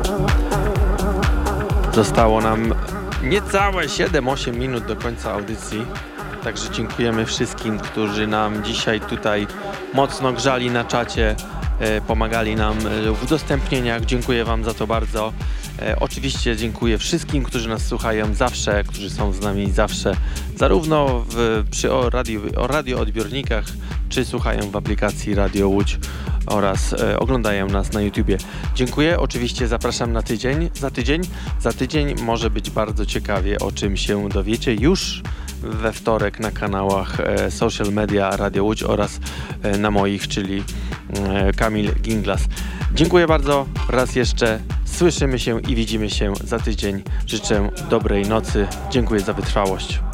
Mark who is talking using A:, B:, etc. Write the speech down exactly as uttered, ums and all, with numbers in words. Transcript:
A: Zostało nam niecałe siedem osiem minut do końca audycji. Także dziękujemy wszystkim, którzy nam dzisiaj tutaj mocno grzali na czacie, pomagali nam w udostępnieniach. Dziękuję Wam za to bardzo. Oczywiście dziękuję wszystkim, którzy nas słuchają zawsze, którzy są z nami zawsze, zarówno w, przy o, radio, o radioodbiornikach, czy słuchają w aplikacji Radio Łódź oraz e, oglądają nas na YouTubie. Dziękuję, oczywiście zapraszam na tydzień, za tydzień. Za tydzień może być bardzo ciekawie, o czym się dowiecie już we wtorek na kanałach e, social media Radio Łódź oraz e, na moich, czyli e, Kamil Ginglas. Dziękuję bardzo raz jeszcze. Słyszymy się i widzimy się za tydzień. Życzę dobrej nocy. Dziękuję za wytrwałość.